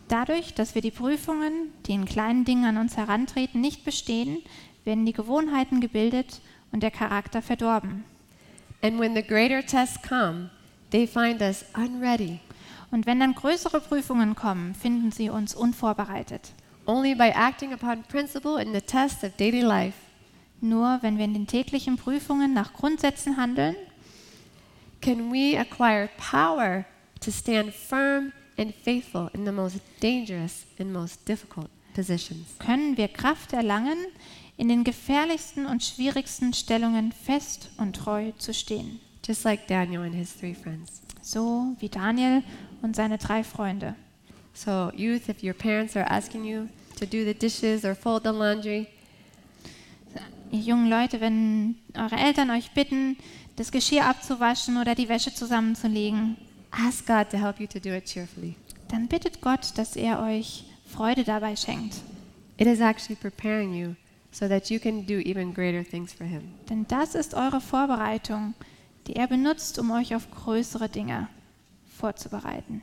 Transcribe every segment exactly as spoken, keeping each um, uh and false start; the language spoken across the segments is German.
Dadurch, dass wir die Prüfungen, die in kleinen Dingen an uns herantreten, nicht bestehen, werden die Gewohnheiten gebildet und der Charakter verdorben. And when the greater tests come, they find us unready. Und wenn dann größere Prüfungen kommen, finden sie uns unvorbereitet. Only by acting upon principle in the test of daily life Nur wenn wir in den täglichen Prüfungen nach Grundsätzen handeln, can we acquire power to stand firm and faithful in the most dangerous and most difficult positions. können wir Kraft erlangen, in den gefährlichsten und schwierigsten Stellungen fest und treu zu stehen. Just like Daniel and his three friends. So wie Daniel und seine drei Freunde. So youth, if your parents are asking you to do the dishes or fold the laundry, Ihr jungen Leute, wenn eure Eltern euch bitten, das Geschirr abzuwaschen oder die Wäsche zusammenzulegen, ask God to help you to do it cheerfully. dann bittet Gott, dass er euch Freude dabei schenkt. It is actually preparing you so that you can do even greater things for Him. Denn das ist eure Vorbereitung, die er benutzt, um euch auf größere Dinge vorzubereiten.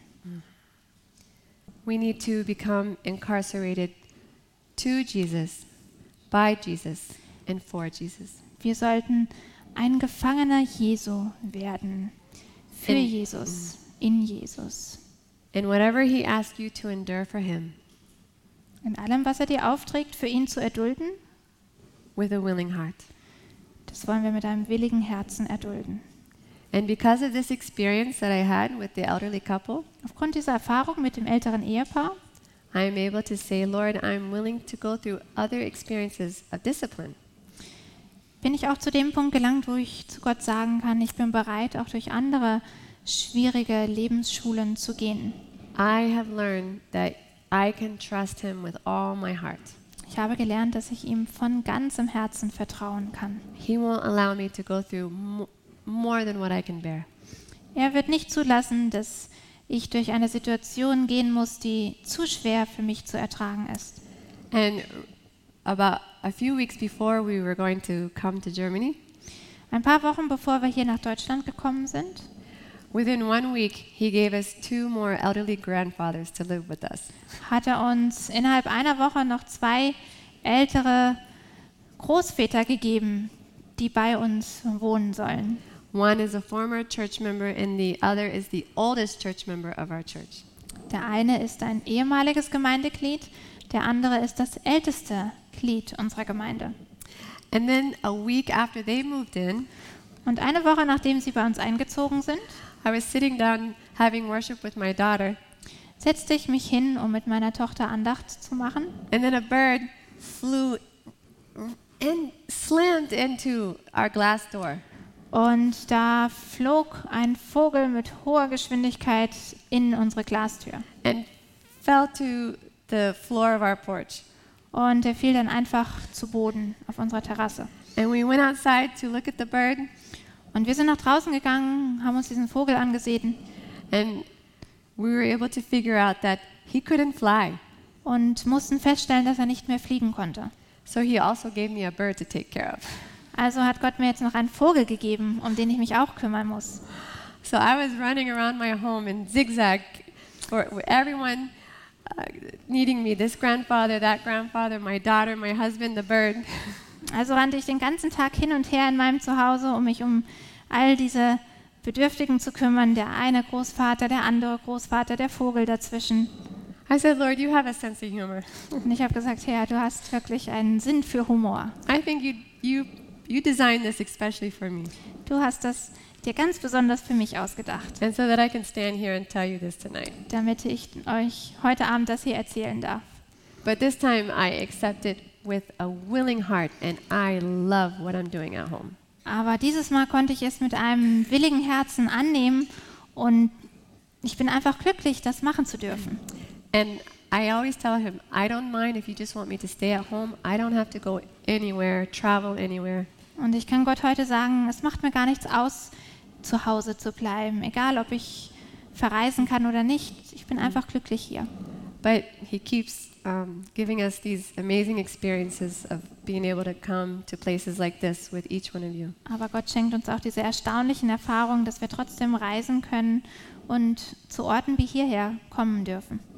We need to become incarcerated to Jesus, by Jesus, and for Jesus. Wir sollten ein Gefangener Jesu werden, für In- Jesus, in Jesus. And whatever He asks you to endure for Him, In allem, was er dir aufträgt, für ihn zu erdulden, with a willing heart. das wollen wir mit einem willigen Herzen erdulden. And because of this experience that I had with the elderly couple, Aufgrund dieser Erfahrung mit dem älteren Ehepaar I am able to say, Lord, I'm willing to go through other experiences of discipline. bin ich auch zu dem Punkt gelangt, wo ich zu Gott sagen kann, ich bin bereit, auch durch andere schwierige Lebensschulen zu gehen. I have learned that I can trust Him with all my heart. Ich habe gelernt, dass ich ihm von ganzem Herzen vertrauen kann. He won't allow me to go through mo- more than what I can bear. Er wird nicht zulassen, dass ich durch eine Situation gehen muss, die zu schwer für mich zu ertragen ist. And about a few weeks before we were going to come to Germany, Ein paar Wochen bevor wir hier nach Deutschland gekommen sind, within one week, He gave us two more elderly grandfathers to live with us. hat er uns innerhalb einer Woche noch zwei ältere Großväter gegeben, die bei uns wohnen sollen. One is a former church member, and the other is the oldest church member of our church. Der eine ist ein ehemaliges Gemeindeglied, der andere ist das älteste Glied unserer Gemeinde. And then a week after they moved in, Und eine Woche nachdem sie bei uns eingezogen sind, I was sitting down having worship with my daughter, setzte ich mich hin, um mit meiner Tochter Andacht zu machen. and then a bird flew and slammed into our glass door. Und da flog ein Vogel mit hoher Geschwindigkeit in unsere Glastür. And fell to the floor of our porch. Und er fiel dann einfach zu Boden auf unserer Terrasse. And we went outside to look at the bird, Und wir sind nach draußen gegangen, haben uns diesen Vogel angesehen and we were able to figure out that he couldn't fly. und mussten feststellen, dass er nicht mehr fliegen konnte. So he also gave me a bird to take care of. Also hat Gott mir jetzt noch einen Vogel gegeben, um den ich mich auch kümmern muss. So I was running around my home in zigzag for everyone uh, needing me, this grandfather, that grandfather, my daughter, my husband, the bird. Also rannte ich den ganzen Tag hin und her in meinem Zuhause, um mich um all diese Bedürftigen zu kümmern. Der eine Großvater, der andere Großvater, der Vogel dazwischen. I said, Lord, you have a sense of humor. Und ich habe gesagt, Herr, du hast wirklich einen Sinn für Humor. I think you you you designed this especially for me, Du hast das dir ganz besonders für mich ausgedacht, and so that I can stand here and tell you this tonight. damit ich euch heute Abend das hier erzählen darf. But this time I accept it with a willing heart, and I love what I'm doing at home. Aber dieses Mal konnte ich es mit einem willigen Herzen annehmen und ich bin einfach glücklich, das machen zu dürfen. And I always tell him, I don't mind if you just want me to stay at home. I don't have to go anywhere, travel anywhere. Und ich kann Gott heute sagen, es macht mir gar nichts aus, zu Hause zu bleiben, egal ob ich verreisen kann oder nicht. Ich bin einfach glücklich hier. But he keeps um, giving us these amazing experiences of being able to come to places like this with each one of you. Aber Gott schenkt uns auch diese erstaunlichen Erfahrungen, dass wir trotzdem reisen können und zu Orten wie hierher kommen dürfen.